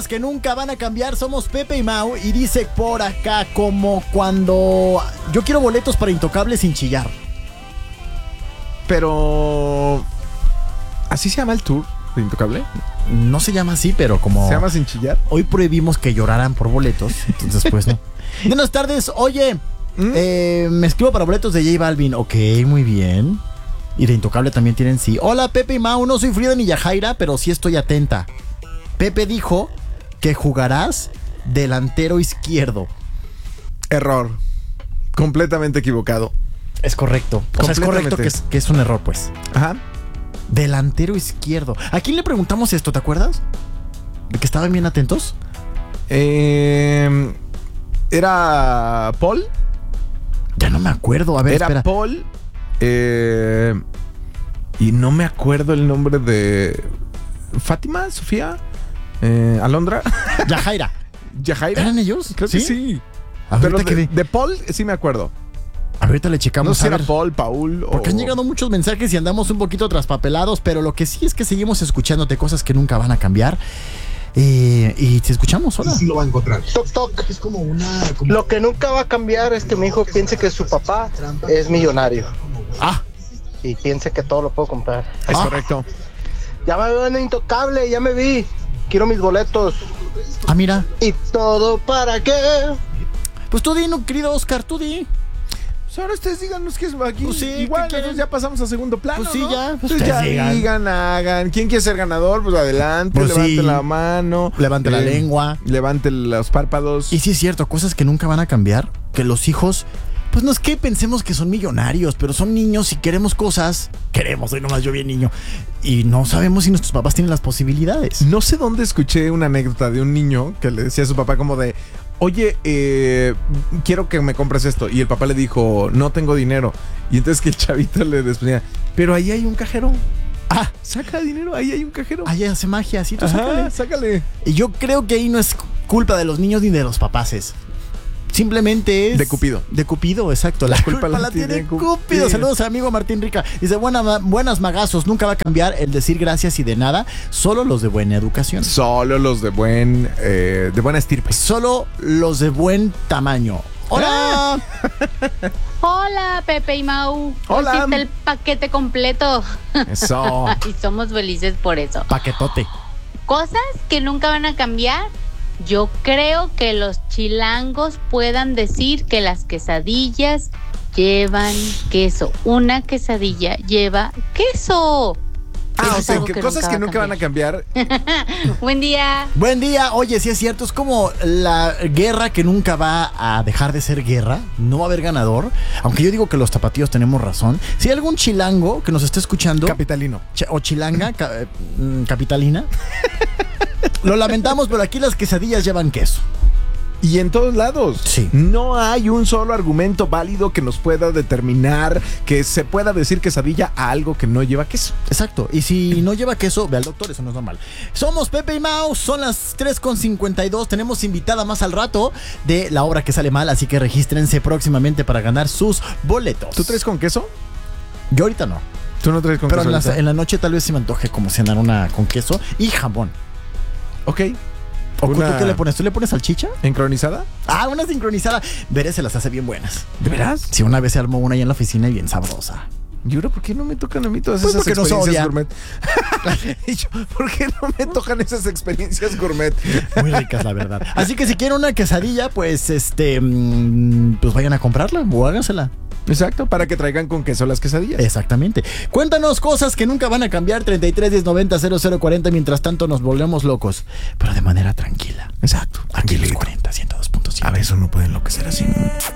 cosas que nunca van a cambiar. Somos Pepe y Mau y dice por acá como cuando yo quiero boletos para Intocable sin chillar. Pero... ¿así se llama el tour de Intocable? No se llama así, pero como... ¿Se llama sin chillar? Hoy prohibimos que lloraran por boletos, entonces pues no. Buenas tardes, oye, me escribo para boletos de J Balvin. Ok, muy bien. Y de Intocable también tienen sí. Hola Pepe y Mau, no soy Frida ni Yajaira, pero sí estoy atenta. Pepe dijo que jugarás delantero izquierdo. Error. Completamente equivocado. Es correcto. O sea, es correcto que es un error, pues. Ajá. Delantero izquierdo. ¿A quién le preguntamos esto? ¿Te acuerdas? ¿De que estaban bien atentos? ¿Era Paul? Ya no me acuerdo. A ver, era espera. Paul. Y no me acuerdo el nombre de... ¿Fátima? ¿Sofía? ¿Alondra? Yajaira. ¿Yajaira? ¿Eran ellos? Creo que sí. Ahorita Pero de Paul sí me acuerdo. Ahorita le checamos. No sé si a era ver. Paul Porque han llegado muchos mensajes y andamos un poquito traspapelados, pero lo que sí es que seguimos escuchándote cosas que nunca van a cambiar. Y te escuchamos, hola. Sí lo va a encontrar. Toc, toc. Es como una... Lo que nunca va a cambiar es que mi hijo piense que su papá es millonario Ah, y piense que todo lo puedo comprar. Es correcto. Ya me veo en Intocable, ya me vi. Quiero mis boletos. mira. ¿Y todo para qué? Pues tú di, no, querido Oscar, tú di. Pues ahora ustedes díganos qué es aquí. Pues sí, igual, ¿qué quieren? nosotros ya pasamos a segundo plano, Pues sí, ¿no? ya, pues Entonces ya ustedes digan, hagan. ¿Quién quiere ser ganador? Pues adelante, Pues levante sí. la mano. Levante la lengua. Levante los párpados. Y sí es cierto, cosas que nunca van a cambiar, que los hijos, pues no es que pensemos que son millonarios, pero son niños y queremos cosas. Queremos, hoy nomás yo bien niño. Y no sabemos si nuestros papás tienen las posibilidades. No sé dónde escuché una anécdota de un niño que le decía a su papá como de... Oye, quiero que me compres esto. Y el papá le dijo, no tengo dinero. Y entonces que el chavito le decía, pero ahí hay un cajero. Ah, Saca dinero, ahí hay un cajero. ahí hace magia, así tú Ajá, sácale. sácale. Y yo creo que ahí no es culpa de los niños ni de los papaces. Simplemente es... De Cupido. De Cupido, exacto. La culpa la tiene Cupido. Saludos al amigo Martín Rica. Dice, buenas magazos, nunca va a cambiar el decir gracias y de nada. Solo los de buena educación. Solo los de de buena estirpe. Solo los de buen tamaño. ¡Hola! Hola, Pepe y Mau. Hola. Hiciste el paquete completo. Eso. Y somos felices por eso. Paquetote. Cosas que nunca van a cambiar. Yo creo que los chilangos puedan decir que las quesadillas llevan queso. Una quesadilla lleva queso. Eso O es sea, algo que cosas va que a nunca van a cambiar. Buen día. Buen día. Oye, sí es cierto, es como la guerra que nunca va a dejar de ser guerra. No va a haber ganador. Aunque yo digo que los tapatíos tenemos razón. Si hay algún chilango que nos esté escuchando... Capitalino. O chilanga, capitalina. Lo lamentamos, pero aquí las quesadillas llevan queso. Y en todos lados. Sí. No hay un solo argumento válido que nos pueda determinar que se pueda decir quesadilla a algo que no lleva queso. Exacto. Y si no lleva queso, ve al doctor, eso no es normal. Somos Pepe y Mau, son las 3:52. Tenemos invitada más al rato de La Obra que Sale Mal, así que regístrense próximamente para ganar sus boletos. ¿Tú traes con queso? Yo ahorita no. ¿Tú no traes con Pero queso? en en la noche tal vez se me antoje como cenar una con queso y jamón. Ok. ¿O Una- tú qué le pones? ¿Tú le pones salchicha? ¿Encronizada? Ah, una sincronizada. Veré, se las hace bien buenas. ¿De veras? Sí, una vez se armó una ahí en la oficina y bien sabrosa. ¿Y ahora por qué no me tocan a mí todas Pues esas porque nos experiencias odia. gourmet? Y yo, ¿por qué no me tocan esas experiencias gourmet? Muy ricas, la verdad. Así que si quieren una quesadilla, pues pues vayan a comprarla o hágansela. Exacto, para que traigan con queso las quesadillas. Exactamente. Cuéntanos cosas que nunca van a cambiar. 33 10 90 0040. Mientras tanto nos volvemos locos, pero de manera tranquila. Exacto. Aquí los Tranquilito. 40 102.5. A veces uno puede enloquecer así.